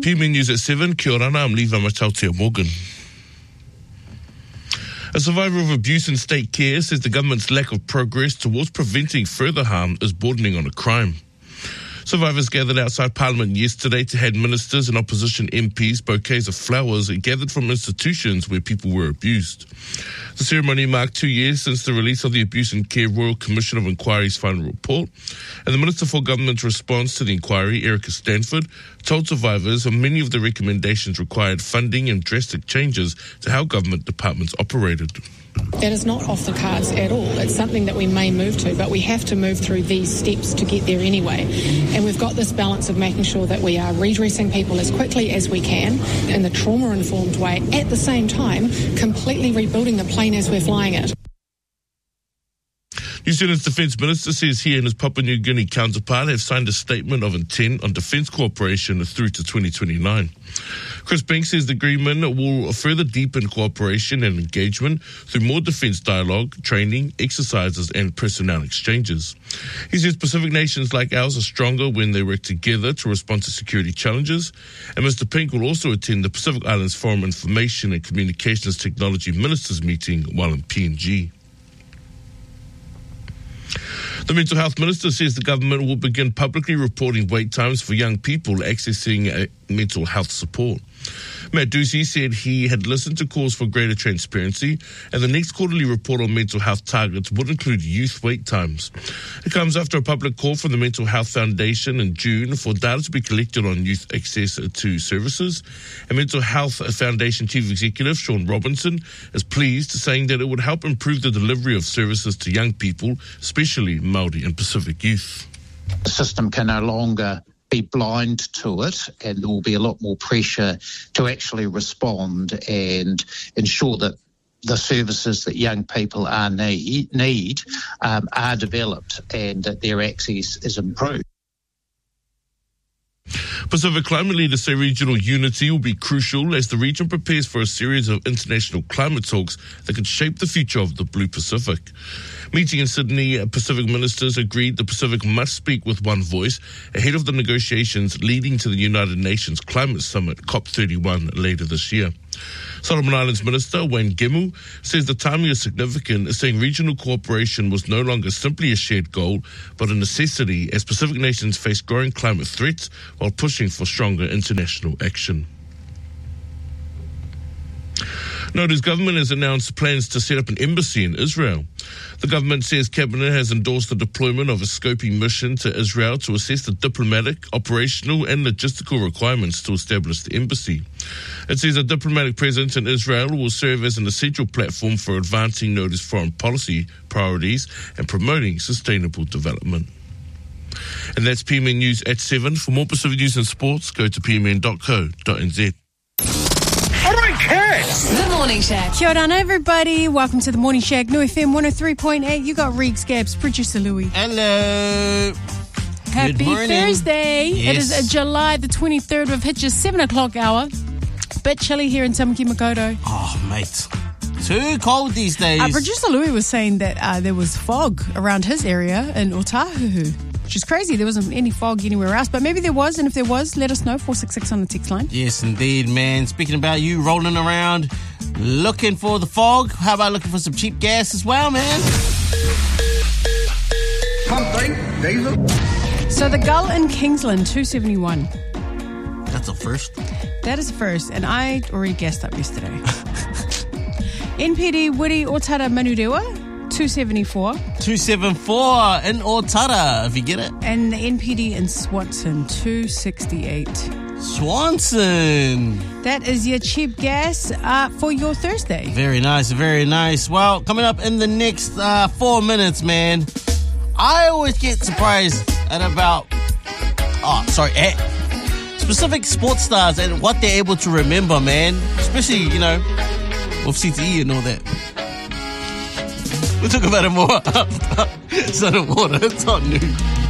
PMN News at 7. Kia orana, I'm Levi Matautia Morgan. A survivor of abuse in state care says the government's lack of progress towards preventing further harm is bordering on a crime. Survivors gathered outside Parliament yesterday to hand ministers and opposition MPs bouquets of flowers gathered from institutions where people were abused. The ceremony marked 2 years since the release of the Abuse and Care Royal Commission of Inquiry's final report, and the Minister for Government's response to the inquiry, Erica Stanford, told survivors many of the recommendations required funding and drastic changes to how government departments operated. That is not off the cards at all. It's something that we may move to, but we have to move through these steps to get there anyway. And we've got this balance of making sure that we are redressing people as quickly as we can in the trauma-informed way, at the same time completely rebuilding the plane as we're flying it. New Zealand's Defence Minister says he and his Papua New Guinea counterpart have signed a statement of intent on defence cooperation through to 2029. Chris Banks says the agreement will further deepen cooperation and engagement through more defence dialogue, training, exercises and personnel exchanges. He says Pacific nations like ours are stronger when they work together to respond to security challenges. And Mr. Pink will also attend the Pacific Islands Forum Information and Communications Technology Ministers meeting while in PNG. The Mental Health Minister says the government will begin publicly reporting wait times for young people accessing mental health support. Matt Ducey said he had listened to calls for greater transparency, and the next quarterly report on mental health targets would include youth wait times. It comes after a public call from the Mental Health Foundation in June for data to be collected on youth access to services. And Mental Health Foundation Chief Executive Sean Robinson is pleased, saying that it would help improve the delivery of services to young people, especially Māori and Pacific youth. The system can no longer be blind to it, and there will be a lot more pressure to actually respond and ensure that the services that young people need are developed and that their access is improved. Pacific climate leaders say regional unity will be crucial as the region prepares for a series of international climate talks that could shape the future of the Blue Pacific. Meeting in Sydney, Pacific ministers agreed the Pacific must speak with one voice ahead of the negotiations leading to the United Nations Climate Summit, COP31, later this year. Solomon Islands Minister Wayne Gemu says the timing is significant, saying regional cooperation was no longer simply a shared goal, but a necessity as Pacific nations face growing climate threats while pushing for stronger international action. Notice government has announced plans to set up an embassy in Israel. The government says Cabinet has endorsed the deployment of a scoping mission to Israel to assess the diplomatic, operational and logistical requirements to establish the embassy. It says a diplomatic presence in Israel will serve as an essential platform for advancing Notice foreign policy priorities and promoting sustainable development. And that's PMN News at 7. For more Pacific news and sports, go to pmn.co.nz. The Morning Shack. Kia ora, everybody. Welcome to the Morning Shack. New FM 103.8. You got Reeks, Gabs, producer Louis. Hello. Happy Thursday. Yes. It is July the 23rd. We've hit your 7 o'clock hour. Bit chilly here in Tamaki Makaurau. Oh, mate. Too cold these days. Producer Louis was saying that there was fog around his area in Otahuhu. Which is crazy. There wasn't any fog anywhere else, but maybe there was, and if there was, let us know. 466 on the text line. Yes, indeed, man. Speaking about you rolling around, looking for the fog, how about looking for some cheap gas as well, man? So the Gull in Kingsland, 271. That's a first. That is a first, and I already gassed up yesterday. NPD Wiri Otara Manurewa, 274. 274 in Otara, if you get it. And the NPD in Swanson, 268. Swanson. That is your cheap gas for your Thursday. Very nice, very nice. Well, coming up in the next 4 minutes, man, I always get surprised at specific sports stars and what they're able to remember, man. Especially, with CTE and all that. We'll talk about it more. It's not a water, it's not new.